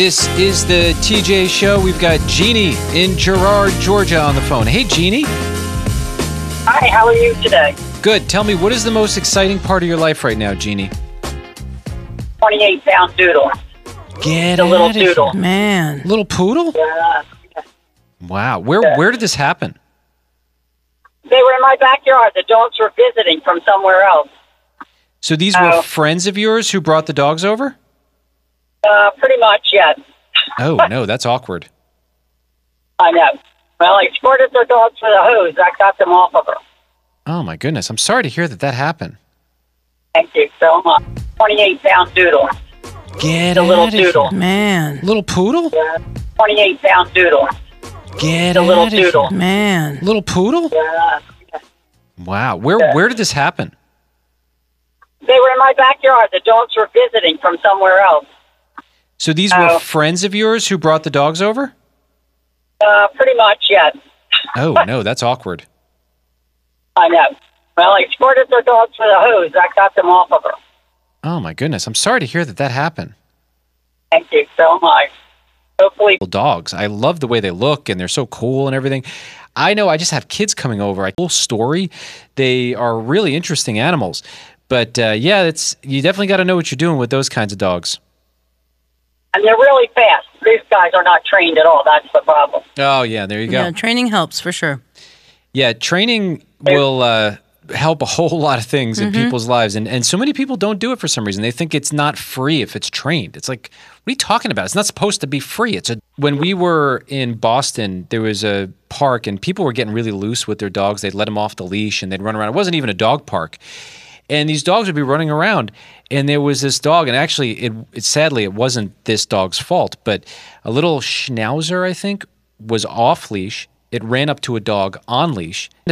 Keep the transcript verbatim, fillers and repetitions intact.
This is the T J Show. We've got Jeannie in Girard, Georgia on the phone. Hey, Jeannie. Hi, how are you today? Good. Tell me, what is the most exciting part of your life right now, Jeannie? twenty-eight pound doodle. Get The little outta here. doodle. Man. Little poodle? Yeah. Wow. Where Yeah. where did this happen? They were in my backyard. The dogs were visiting from somewhere else. So these were Oh. friends of yours who brought the dogs over? Uh, pretty much, yes. Oh, no, that's awkward. I know. Well, I squirted their dogs with a hose. I got them off of her. Oh, my goodness. I'm sorry to hear that that happened. Thank you so much. twenty-eight pound doodle. Get The little outta here. doodle. Man. Little poodle? Yeah. twenty-eight pound doodle. Get The little outta here. doodle. Man. Little poodle? Yeah. Wow. Where Yeah. where did this happen? They were in my backyard. The dogs were visiting from somewhere else. So these were Oh. friends of yours who brought the dogs over? Uh, pretty much, yes. Oh, no, that's awkward. I know. Well, I squirted their dogs with a hose. I got them off of her. Oh, my goodness. I'm sorry to hear that that happened. Thank you so much. Hopefully, Dogs. I love the way they look and they're so cool and everything. I know I just have kids coming over. I full story. They are really interesting animals. But uh, yeah, it's you definitely got to know what you're doing with those kinds of dogs. and they're really fast. These guys are not trained at all. That's the problem. Oh, yeah, there you go. Yeah, training helps for sure. Yeah, training will uh, help a whole lot of things in people's lives. And, and so many people don't do it for some reason. They think it's not free if it's trained. It's like, what are you talking about? It's not supposed to be free. It's a When we were in Boston, there was a park and people were getting really loose with their dogs. They'd let them off the leash and they'd run around. It wasn't even a dog park. And these dogs would be running around, and there was this dog, and actually, it, it sadly, it wasn't this dog's fault, but a little schnauzer, I think, was off leash. It ran up to a dog on leash.